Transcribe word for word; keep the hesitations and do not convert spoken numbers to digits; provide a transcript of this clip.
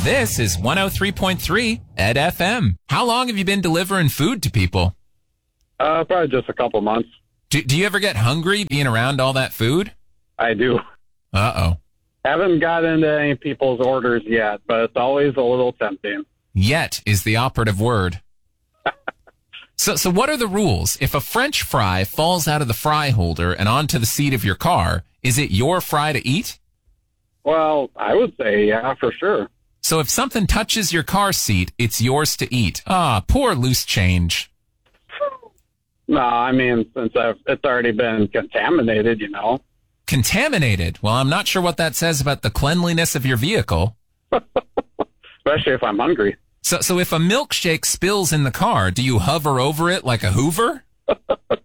This is one oh three point three Ed F M. How long have you been delivering food to people? Uh, probably just a couple months. Do, do you ever get hungry being around all that food? I do. Uh-oh. Haven't got into any people's orders yet, but it's always a little tempting. Yet is the operative word. So, so what are the rules? If a French fry falls out of the fry holder and onto the seat of your car, is it your fry to eat? Well, I would say, yeah, for sure. So if something touches your car seat, it's yours to eat. Ah, poor loose change. No, I mean, since I've, it's already been contaminated, you know. Contaminated? Well, I'm not sure what that says about the cleanliness of your vehicle. Especially if I'm hungry. So, so if a milkshake spills in the car, do you hover over it like a Hoover?